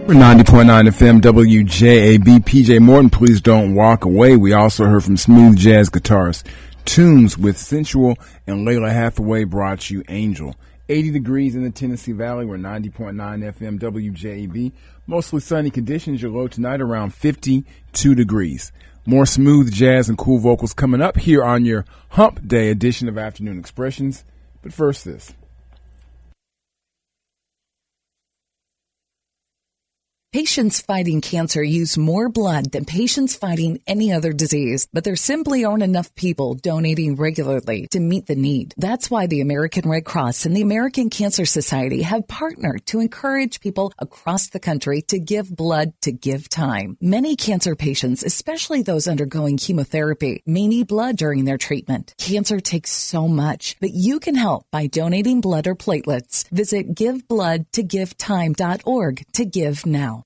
We're 90.9 FM WJAB. PJ Morton, Please Don't Walk Away. We also heard from smooth jazz guitarist Tunes with Sensual, and Layla Hathaway brought you Angel. 80 degrees in the Tennessee Valley. We're 90.9 FM WJAB. Mostly sunny conditions. Your low tonight around 52 degrees. More smooth jazz and cool vocals coming up here on your Hump Day edition of Afternoon Expressions. But first this. Patients fighting cancer use more blood than patients fighting any other disease, but there simply aren't enough people donating regularly to meet the need. That's why the American Red Cross and the American Cancer Society have partnered to encourage people across the country to give blood to give time. Many cancer patients, especially those undergoing chemotherapy, may need blood during their treatment. Cancer takes so much, but you can help by donating blood or platelets. Visit givebloodtogivetime.org to give now.